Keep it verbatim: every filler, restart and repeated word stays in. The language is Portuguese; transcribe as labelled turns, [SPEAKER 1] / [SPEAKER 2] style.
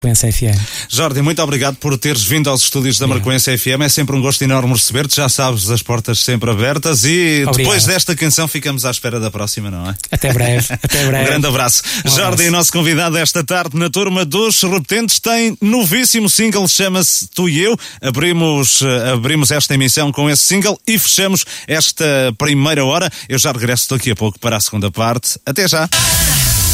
[SPEAKER 1] Marcoense F M.
[SPEAKER 2] Jordi, muito obrigado por teres vindo aos estúdios da Marcoense F M. É sempre um gosto enorme receber-te. Já sabes, as portas sempre abertas. E obrigado. Depois desta canção ficamos à espera da próxima, não é?
[SPEAKER 1] Até breve. Até breve.
[SPEAKER 2] Um grande abraço.
[SPEAKER 1] Um
[SPEAKER 2] Jordi,
[SPEAKER 1] abraço.
[SPEAKER 2] nosso convidado esta tarde na turma dos Repetentes, tem novíssimo single, chama-se Tu e Eu. Abrimos, abrimos esta emissão com esse single e fechamos esta primeira hora. Eu já regresso daqui a pouco para a segunda parte. Até já.